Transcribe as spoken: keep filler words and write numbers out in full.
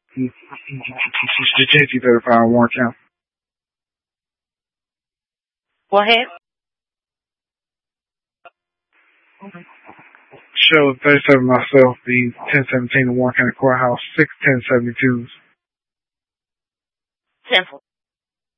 The J T thirty-five in Warren County. Go ahead. Show thirty-seven myself, the ten seventeen in Warren County Courthouse, six ten seventy-twos. Simple.